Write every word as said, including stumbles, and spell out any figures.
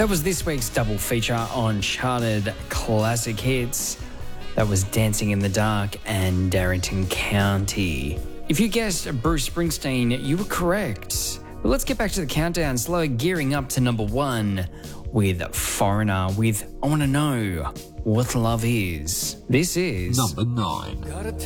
That was this week's double feature on Charted Classic Hits. That was Dancing in the Dark and Darrington County. If you guessed Bruce Springsteen, you were correct. But let's get back to the countdown, slow gearing up to number one with Foreigner with I Want to Know What Love Is. This is Number nine.